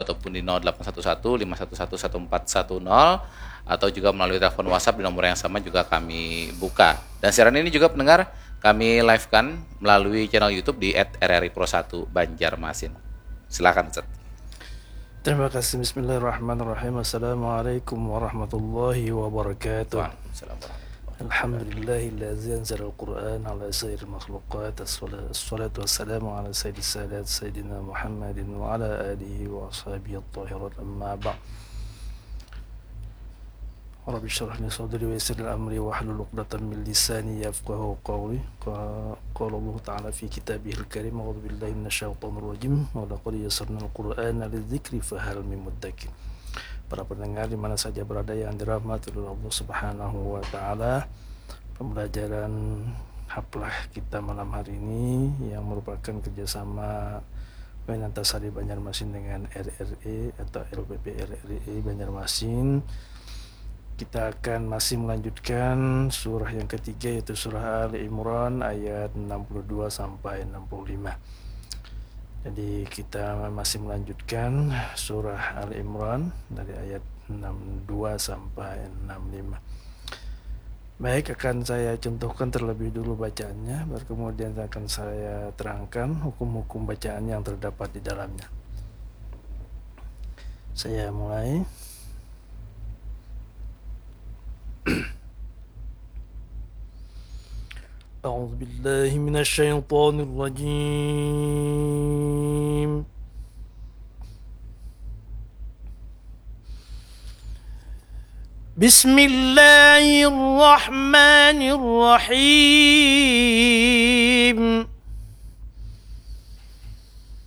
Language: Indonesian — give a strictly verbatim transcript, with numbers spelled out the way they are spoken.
ataupun di nol delapan satu satu lima satu satu satu empat satu nol atau juga melalui telepon WhatsApp di nomor yang sama juga kami buka. Dan siaran ini juga pendengar kami live-kan melalui channel YouTube di et er er i pro satu Banjarmasin. Silakan Ustaz. Terima kasih. Bismillahirrahmanirrahim. Assalamualaikum warahmatullahi wabarakatuh. Waalaikumsalam warahmatullahi wabarakatuh. Alhamdulillahillazi anzala al-Qur'an ala sayyidil makhluqat. Assalatu wassalamu ala sayyidis sadat sayyidina Muhammadin wa ala alihi wa ashabihi at-tahirat, amma ba'd. Rabbi shrah li sadri wa yassir li amri wahlul 'uqdatam min lisani yafqahu qawli. Qala Allah ta'ala fi kitabihil karim, a'udzu billahi minasyaitonir rajim, wa laqad yassarnal qur'ana lidzikri fahal min muddakir. Para pendengar di mana saja berada yang dirahmati oleh Allah Subhanahu wa taala, pembelajaran haplah kita malam hari ini yang merupakan kerjasama Wenantasari Banjarmasin dengan R R I atau L P P R R I Banjarmasin. Kita akan masih melanjutkan surah yang ketiga, yaitu surah Ali Imran ayat enam puluh dua sampai enam puluh lima. Jadi kita masih melanjutkan surah Ali Imran dari ayat enam puluh dua sampai enam puluh lima. Baik, akan saya contohkan terlebih dulu bacaannya, baru kemudian akan saya terangkan hukum-hukum bacaan yang terdapat di dalamnya. Saya mulai. أعوذ بالله من الشيطان الرجيم. بسم الله الرحمن الرحيم.